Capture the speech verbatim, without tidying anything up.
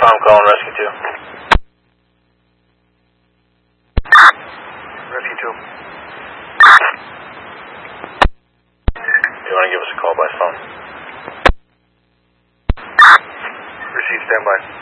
I'm calling Rescue two. Rescue two. You want to give us a call by phone? Receive standby.